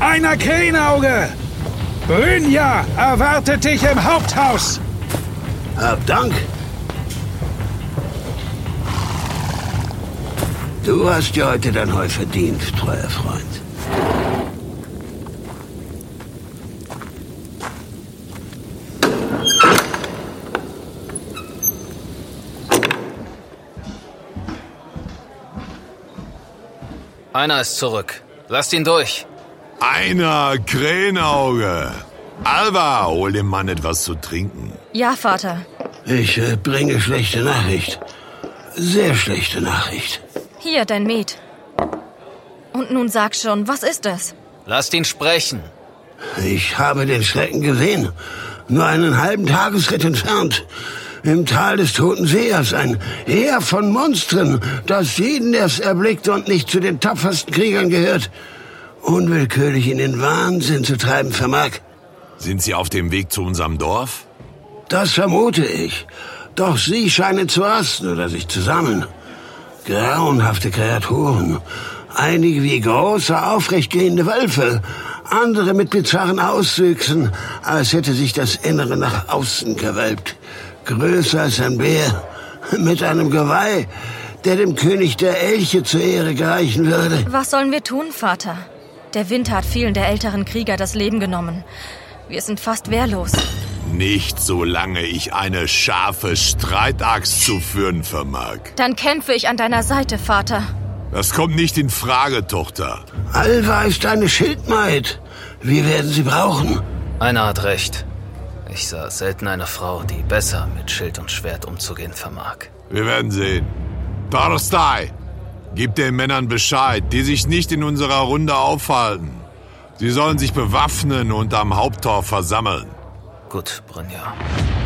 Kleiner Krähenauge! Brynja erwartet dich im Haupthaus! Hab Dank. Du hast dir heute dein Heu verdient, treuer Freund. Einer ist zurück. Lasst ihn durch. Einer, Krähenauge. Alva, hol dem Mann etwas zu trinken. Ja, Vater. Ich bringe schlechte Nachricht. Sehr schlechte Nachricht. Hier, dein Met. Und nun sag schon, was ist es? Lasst ihn sprechen. Ich habe den Schrecken gesehen. Nur einen halben Tagesritt entfernt. Im Tal des Toten Seers ein Heer von Monstern, das jeden, der es erblickt und nicht zu den tapfersten Kriegern gehört, unwillkürlich in den Wahnsinn zu treiben vermag. Sind Sie auf dem Weg zu unserem Dorf? Das vermute ich. Doch sie scheinen zu rasten oder sich zu sammeln. Grauenhafte Kreaturen. Einige wie große, aufrechtgehende Wölfe. Andere mit bizarren Auswüchsen, als hätte sich das Innere nach außen gewölbt. Größer als ein Bär, mit einem Geweih, der dem König der Elche zur Ehre gereichen würde. Was sollen wir tun, Vater? Der Winter hat vielen der älteren Krieger das Leben genommen. Wir sind fast wehrlos. Nicht solange ich eine scharfe Streitaxt zu führen vermag. Dann kämpfe ich an deiner Seite, Vater. Das kommt nicht in Frage, Tochter. Alva ist eine Schildmaid. Wir werden sie brauchen. Einer hat recht. Ich sah selten eine Frau, die besser mit Schild und Schwert umzugehen vermag. Wir werden sehen. Tarstai, gib den Männern Bescheid, die sich nicht in unserer Runde aufhalten. Sie sollen sich bewaffnen und am Haupttor versammeln. Gut, Brynja.